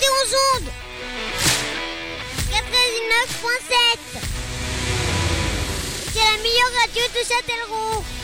aux ondes 99.7. C'est la meilleure radio de Châtellerault.